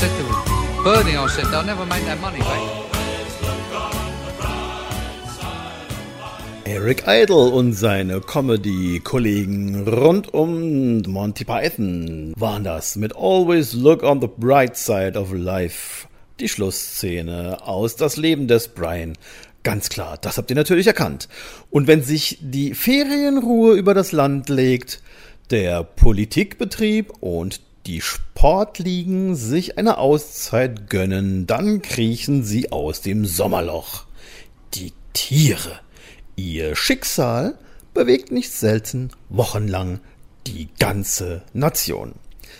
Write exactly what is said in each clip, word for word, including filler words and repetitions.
said to Bernie, I said, they'll never make that money back. Eric Idle und seine Comedy-Kollegen rund um Monty Python waren das mit Always Look on the Bright Side of Life. Die Schlussszene aus Das Leben des Brian. Ganz klar, das habt ihr natürlich erkannt. Und wenn sich die Ferienruhe über das Land legt, der Politikbetrieb und die Sportligen sich eine Auszeit gönnen, dann kriechen sie aus dem Sommerloch. Die Tiere. Ihr Schicksal bewegt nicht selten wochenlang die ganze Nation.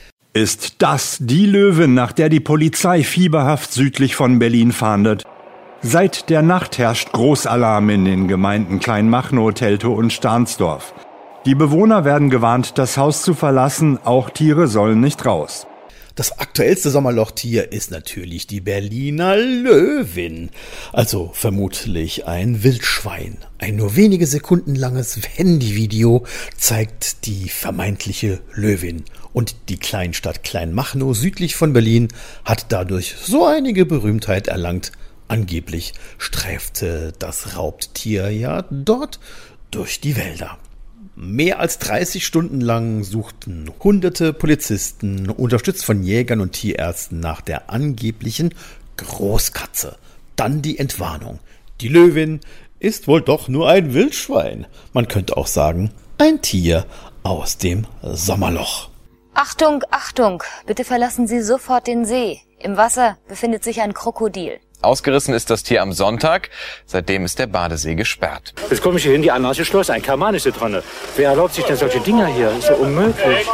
Ist das die Löwin, nach der die Polizei fieberhaft südlich von Berlin fahndet? Seit der Nacht herrscht Großalarm in den Gemeinden Kleinmachnow, Teltow und Stahnsdorf. Die Bewohner werden gewarnt, das Haus zu verlassen, auch Tiere sollen nicht raus. Das aktuellste Sommerlochtier ist natürlich die Berliner Löwin, also vermutlich ein Wildschwein. Ein nur wenige Sekunden langes Handyvideo zeigt die vermeintliche Löwin. Und die Kleinstadt Kleinmachnow südlich von Berlin hat dadurch so einige Berühmtheit erlangt. Angeblich streifte das Raubtier ja dort durch die Wälder. Mehr als dreißig Stunden lang suchten hunderte Polizisten, unterstützt von Jägern und Tierärzten, nach der angeblichen Großkatze. Dann die Entwarnung. Die Löwin ist wohl doch nur ein Wildschwein. Man könnte auch sagen, ein Tier aus dem Sommerloch. Achtung, Achtung! Bitte verlassen Sie sofort den See. Im Wasser befindet sich ein Krokodil. Ausgerissen ist das Tier am Sonntag. Seitdem ist der Badesee gesperrt. Jetzt komme ich hier hin, die Anarche Schloss, ein Kaman ist hier dran. Wer erlaubt sich denn solche Dinger hier? Ist ja unmöglich.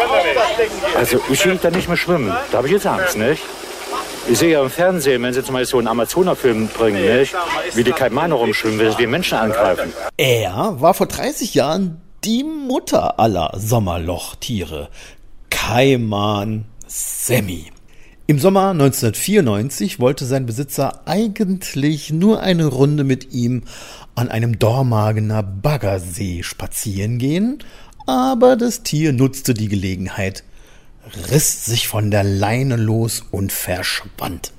Also ich will da nicht mehr schwimmen. Da habe ich jetzt Angst, nicht? Ich sehe ja im Fernsehen, wenn sie zum Beispiel so einen Amazoner-Film bringen, nicht? Wie die Kaimane rumschwimmen, wie sie die Menschen angreifen. Er war vor dreißig Jahren die Mutter aller Sommerlochtiere. Kaiman Sammy. Im Sommer neunzehnhundertvierundneunzig wollte sein Besitzer eigentlich nur eine Runde mit ihm an einem Dormagener Baggersee spazieren gehen, aber das Tier nutzte die Gelegenheit, riss sich von der Leine los und verschwand.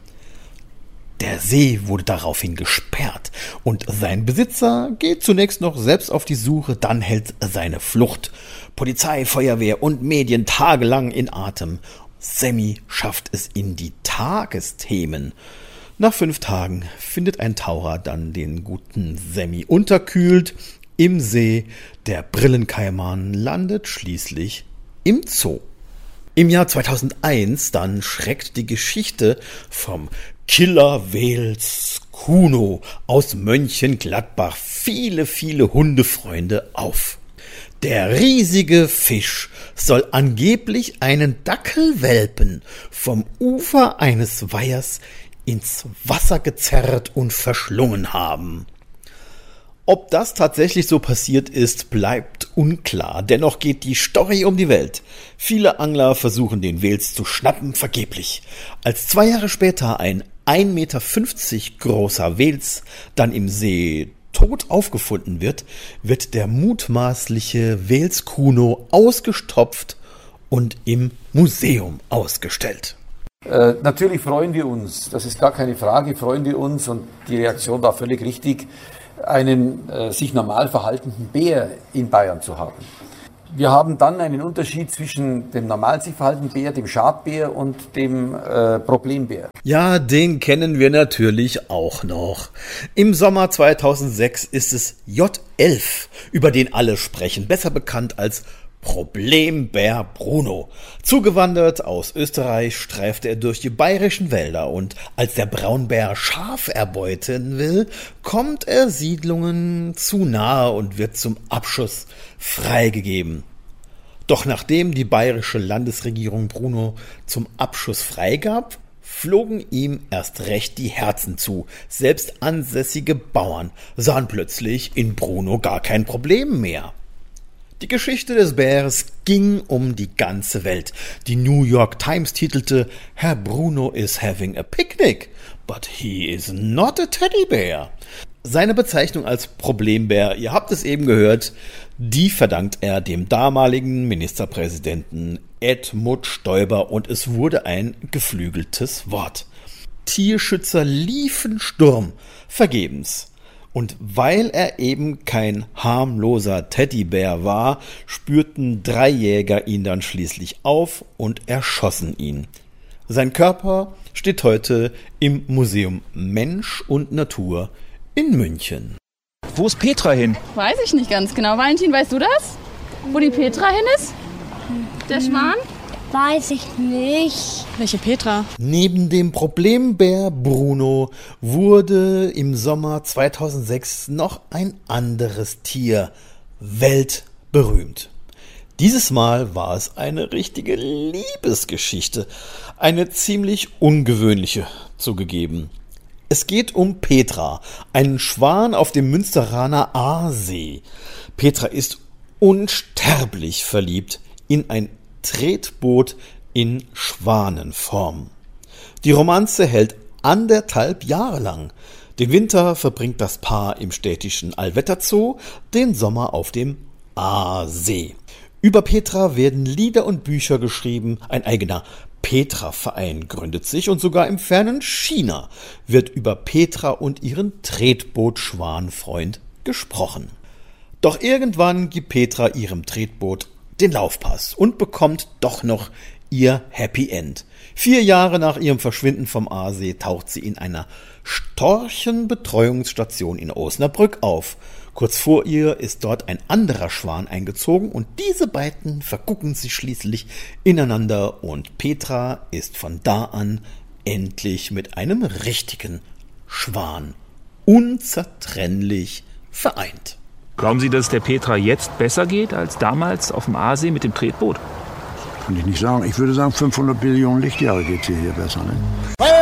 Der See wurde daraufhin gesperrt und sein Besitzer geht zunächst noch selbst auf die Suche, dann hält seine Flucht Polizei, Feuerwehr und Medien tagelang in Atem. Sammy schafft es in die Tagesthemen. Nach fünf Tagen findet ein Taucher dann den guten Sammy unterkühlt im See. Der Brillenkaiman landet schließlich im Zoo. Im Jahr zweitausendeins dann schreckt die Geschichte vom Killer-Wels Kuno aus Mönchengladbach viele, viele Hundefreunde auf. Der riesige Fisch soll angeblich einen Dackelwelpen vom Ufer eines Weihers ins Wasser gezerrt und verschlungen haben. Ob das tatsächlich so passiert ist, bleibt unklar. Dennoch geht die Story um die Welt. Viele Angler versuchen den Wels zu schnappen, vergeblich. Als zwei Jahre später ein ein Meter fünfzig großer Wels dann im See tot aufgefunden wird, wird der mutmaßliche Wels Kuno ausgestopft und im Museum ausgestellt. Äh, natürlich freuen wir uns, das ist gar keine Frage, freuen wir uns, und die Reaktion war völlig richtig, einen äh, sich normal verhaltenden Bär in Bayern zu haben. Wir haben dann einen Unterschied zwischen dem normal sich verhaltenden Bär, dem Schadbär und dem äh, Problembär. Ja, den kennen wir natürlich auch noch. Im Sommer zweitausendsechs ist es J elf, über den alle sprechen, besser bekannt als Problembär Bruno. Zugewandert aus Österreich streift er durch die bayerischen Wälder, und als der Braunbär Schaf erbeuten will, kommt er Siedlungen zu nahe und wird zum Abschuss freigegeben. Doch nachdem die bayerische Landesregierung Bruno zum Abschuss freigab, flogen ihm erst recht die Herzen zu. Selbst ansässige Bauern sahen plötzlich in Bruno gar kein Problem mehr. Die Geschichte des Bärs ging um die ganze Welt. Die New York Times titelte "Herr Bruno is having a picnic, but he is not a teddy bear." Seine Bezeichnung als Problembär, ihr habt es eben gehört, Die verdankt er dem damaligen Ministerpräsidenten Edmund Stoiber und es wurde ein geflügeltes Wort. Tierschützer liefen Sturm, vergebens. Und weil er eben kein harmloser Teddybär war, spürten drei Jäger ihn dann schließlich auf und erschossen ihn. Sein Körper steht heute im Museum Mensch und Natur in München. Wo ist Petra hin? Weiß ich nicht ganz genau. Valentin, weißt du das? Wo die Petra hin ist? Der Schwan? Weiß ich nicht. Welche Petra? Neben dem Problembär Bruno wurde im Sommer zweitausendsechs noch ein anderes Tier weltberühmt. Dieses Mal war es eine richtige Liebesgeschichte, eine ziemlich ungewöhnliche zugegeben. Es geht um Petra, einen Schwan auf dem Münsteraner Aasee. Petra ist unsterblich verliebt in ein Tretboot in Schwanenform. Die Romanze hält anderthalb Jahre lang. Den Winter verbringt das Paar im städtischen Allwetterzoo, den Sommer auf dem Aasee. Über Petra werden Lieder und Bücher geschrieben, ein eigener Petra-Verein gründet sich und sogar im fernen China wird über Petra und ihren Tretboot-Schwanfreund gesprochen. Doch irgendwann gibt Petra ihrem Tretboot den Laufpass und bekommt doch noch ihr Happy End. Vier Jahre nach ihrem Verschwinden vom Aasee taucht sie in einer Storchenbetreuungsstation in Osnabrück auf. Kurz vor ihr ist dort ein anderer Schwan eingezogen und diese beiden vergucken sich schließlich ineinander und Petra ist von da an endlich mit einem richtigen Schwan unzertrennlich vereint. Glauben Sie, dass es der Petra jetzt besser geht als damals auf dem Aasee mit dem Tretboot? Kann ich nicht sagen. Ich würde sagen, fünfhundert Billionen Lichtjahre geht es hier besser. Ne?